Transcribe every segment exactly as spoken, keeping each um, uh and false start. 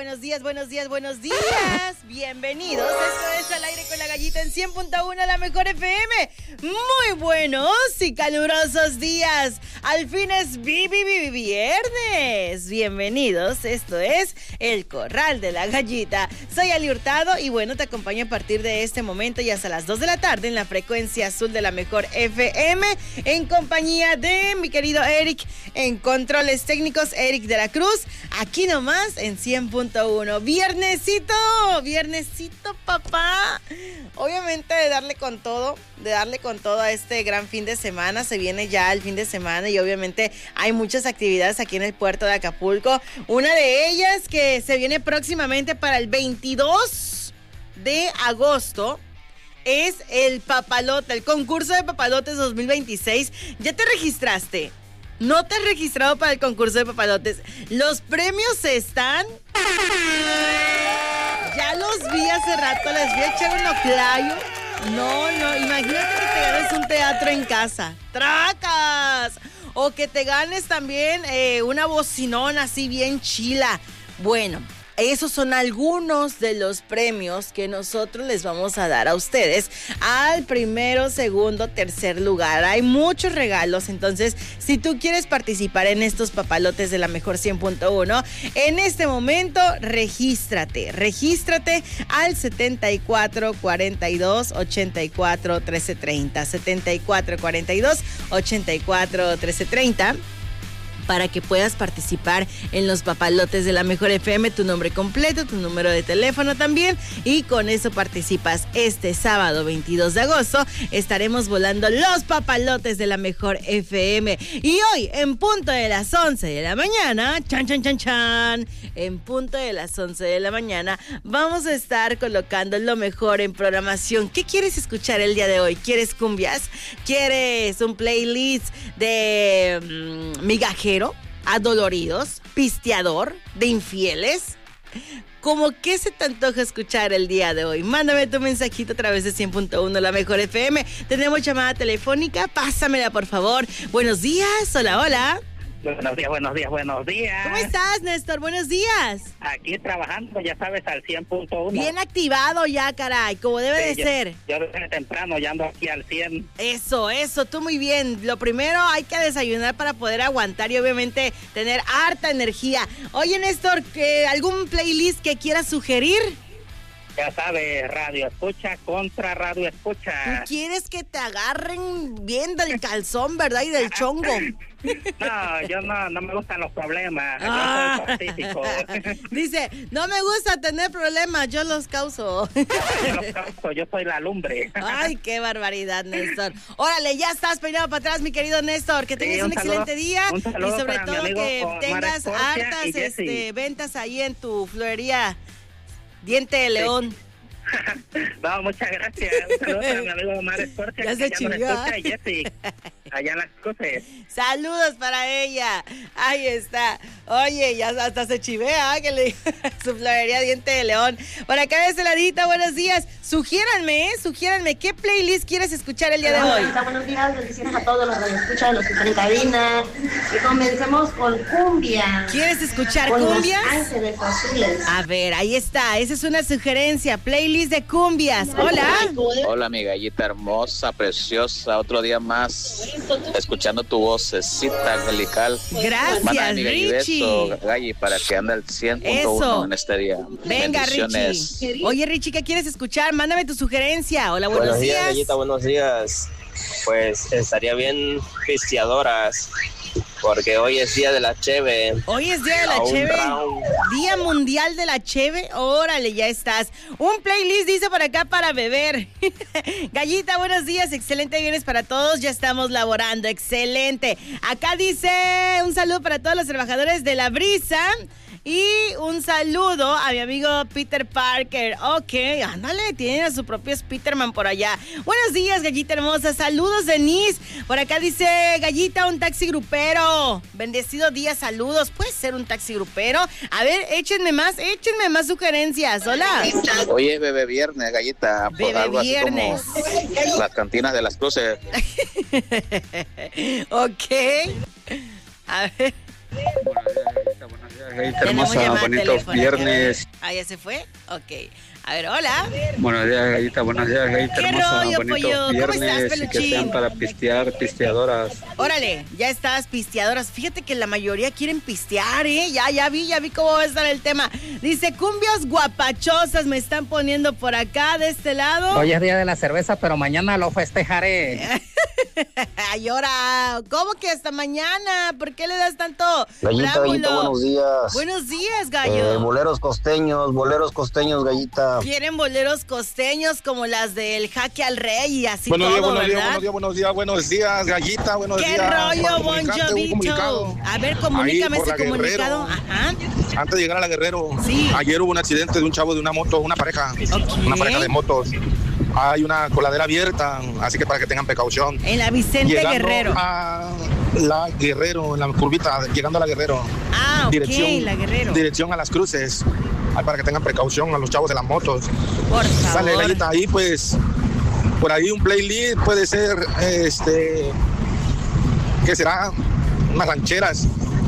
buenos días, buenos días, buenos días. Bienvenidos. Esto es Al Aire con la Gallita en cien punto uno, la mejor F M. Muy buenos y calurosos días. Al fin es vi, vi, vi, viernes. Bienvenidos. Esto es El Corral de la Gallita. Soy Ali Hurtado y bueno, te acompaño a partir de este momento y hasta las dos de la tarde en la frecuencia azul de la mejor F M, en compañía de mi querido Eric en controles técnicos, Eric de la Cruz, aquí nomás en cien punto uno. Viernesito, viernesito, papá. Obviamente de darle con todo, de darle con todo a este gran fin de semana. Se viene ya el fin de semana y obviamente hay muchas actividades aquí en el puerto de Acapulco. Una de ellas que se viene próximamente para el veintidós de agosto es el Papalote, el concurso de Papalotes dos mil veintiséis. ¿Ya te registraste? ¿No te has registrado para el concurso de papalotes? Los premios están... Ya los vi hace rato, les voy a echar un oclayo. No, no, imagínate que te ganes un teatro en casa. ¡Tracas! O que te ganes también eh, una bocinona así bien chila. Bueno, esos son algunos de los premios que nosotros les vamos a dar a ustedes al primero, segundo, tercer lugar. Hay muchos regalos, entonces si tú quieres participar en estos papalotes de la mejor cien punto uno, en este momento regístrate, regístrate al setenta y cuatro cuarenta y dos ochenta y cuatro trece treinta, setenta y cuatro cuarenta y dos ochenta y cuatro trece treinta. Para que puedas participar en los papalotes de la mejor F M, tu nombre completo, tu número de teléfono también, y con eso participas. Este sábado veintidós de agosto estaremos volando los papalotes de la mejor F M. Y hoy, en punto de las once de la mañana, chan, chan, chan, chan, en punto de las once de la mañana, vamos a estar colocando lo mejor en programación. ¿Qué quieres escuchar el día de hoy? ¿Quieres cumbias? ¿Quieres un playlist de mmm, migajero? Adoloridos, pisteador, de infieles. ¿Cómo qué se te antoja escuchar el día de hoy? Mándame tu mensajito a través de cien punto uno, la mejor F M. Tenemos llamada telefónica, pásamela por favor. Buenos días, hola, hola. Buenos días, buenos días, buenos días. ¿Cómo estás, Néstor? Buenos días. Aquí trabajando, ya sabes, al cien punto uno. Bien activado ya, caray, como debe sí, de yo, ser. Yo desde temprano ya ando aquí al cien. Eso, eso, tú muy bien. Lo primero, hay que desayunar para poder aguantar y obviamente tener harta energía. Oye, Néstor, ¿qué, ¿algún playlist que quieras sugerir? Ya sabes, radio escucha contra radio escucha. ¿Tú quieres que te agarren bien del calzón, verdad? Y del chongo. No, yo no, no me gustan los problemas. Ah. Yo soy pacífico. Dice, no me gusta tener problemas, yo los causo. Yo los causo, yo soy la lumbre. Ay, qué barbaridad, Néstor. Órale, ya estás peinado para atrás, mi querido Néstor. Que tengas sí, un, un saludo, excelente día. Un y sobre todo que tengas hartas este, ventas ahí en tu florería Diente de León. Sí. No, muchas gracias. Un saludo para mi amigo Omar Escorcia, ya se chivió. Y Jessy, allá en las cruces. Saludos para ella. Ahí está. Oye, ya hasta se chivea, que le dijo su florería Diente de León. Por acá de este ladito, buenos días. Sugiéranme, ¿eh? Sugiéranme, ¿qué playlist quieres escuchar el día de hoy? Hola, buenos días, bendiciones a todos los que escuchan, los que están en cabina. Y comencemos con cumbia. ¿Quieres escuchar con cumbias? Los Ángeles Azules. A ver, ahí está. Esa es una sugerencia. Playlist de cumbias. Hola. Hola, mi gallita hermosa, preciosa. Otro día más escuchando tu vocecita angelical. Gracias, Richie. Beso, Galli, para que ande al cien punto uno en este día. Venga, Richie. Oye, Richie, ¿qué quieres escuchar? Mándame tu sugerencia. Hola, buenos, buenos días. días, Gallita, buenos días. Pues estaría bien pisteadoras, porque hoy es día de la cheve. Hoy es día de la cheve. Día mundial de la cheve. Órale, ya estás. Un playlist dice por acá para beber. Gallita, buenos días. Excelente viernes para todos. Ya estamos laborando. Excelente. Acá dice un saludo para todos los trabajadores de La Brisa. Y un saludo a mi amigo Peter Parker. Ok, ándale, tienen a su propio Spiderman por allá. Buenos días, Gallita hermosa. Saludos, Denise. Por acá dice Gallita, un taxi grupero. Bendecido día, saludos. Puede ser un taxi grupero. A ver, échenme más, échenme más sugerencias. Hola. Hoy es bebé viernes, Gallita. Por bebé algo viernes. Así como las cantinas de las cruces. Ok. A ver. Buenos días, Gallita, buenos días. Gallita hermosa, bonito viernes. Ah, ¿ya se fue? Ok. A ver, hola. Buenos días, Gallita, buenos días, Gallita ¿Qué hermosa, rollo, bonito pollo? ¿Cómo viernes estás, y que peluchín? sean para pistear, pisteadoras. Órale, ya estás, pisteadoras. Fíjate que la mayoría quieren pistear, ¿eh? Ya, ya vi, ya vi cómo va a estar el tema. Dice, cumbias guapachosas me están poniendo por acá, de este lado. Hoy es día de la cerveza, pero mañana lo festejaré. Ay, ahora, ¿cómo que hasta mañana? ¿Por qué le das tanto Gallita, preámbulo? Gallita, buenos días. Buenos días, gallo. Eh, boleros costeños, boleros costeños, Gallita. Quieren boleros costeños como las del Jaque al Rey y así buenos todo, días, buenos ¿verdad? días, buenos días, buenos días, buenos días, Gallita, buenos ¿Qué días. rollo, Bon Comunicarte, un Jovito? comunicado. A ver, comunícame Ahí, por ese la comunicado. Guerrero. Ajá. Antes de llegar a la Guerrero, Sí. ayer hubo un accidente de un chavo de una moto, una pareja, Ok. una pareja de motos. Hay una coladera abierta, así que para que tengan precaución. En la Vicente Llegando Guerrero. a la Guerrero, en la curvita, llegando a la Guerrero. Ah, ok, dirección, la Guerrero. Dirección a las cruces. Ahí para que tengan precaución a los chavos de las motos. Por favor. Sale, Gallita, ahí pues, por ahí un playlist puede ser, este, ¿qué será? Unas rancheras.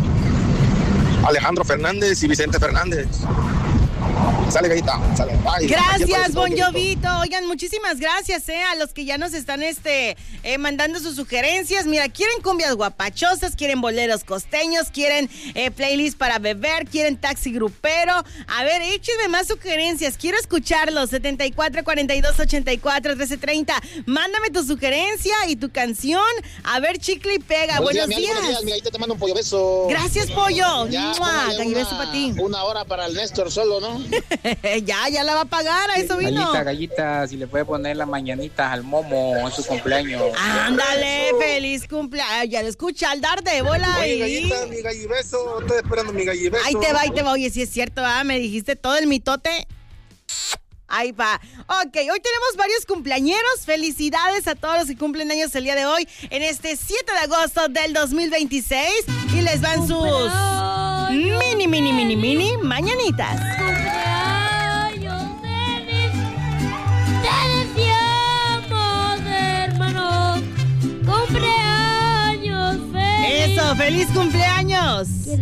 Alejandro Fernández y Vicente Fernández. Sale, Gallita, sale. Bye. Gracias, Bon Jovito. Oigan, muchísimas gracias eh, a los que ya nos están este, eh, mandando sus sugerencias. Mira, quieren cumbias guapachosas, quieren boleros costeños, quieren eh, playlist para beber, quieren taxi grupero. A ver, échenme más sugerencias. Quiero escucharlos. setenta y cuatro, cuarenta y dos, ochenta y cuatro, trece, treinta. Mándame tu sugerencia y tu canción. A ver, chicle y pega. Buenos, buenos días. días. Buenos días, mi Gallita, te mando un pollo beso. Gracias, pollo. Ya, ¡Mua! póngale Gallo beso una- para ti. Una hora para el Néstor solo, ¿no? ya, ya la va a pagar. A eso vino. Gallita, Gallita, si le puede poner las mañanitas al Momo en su cumpleaños. Ándale, feliz cumpleaños. Ya lo escucha al dar de bola Oye, ahí. Gallita, mi gallibeso, estoy esperando mi gallibeso. Ahí te va, ahí te va. Oye, sí es cierto, ¿ah? Me dijiste todo el mitote. Ahí va. Ok, hoy tenemos varios cumpleañeros. Felicidades a todos los que cumplen años el día de hoy, en este siete de agosto del dos mil veintiséis. Y les van sus mini, mini, mini, mini mañanitas. Cumpleaños feliz, te deseamos, hermano. Cumpleaños feliz. Eso, feliz cumpleaños.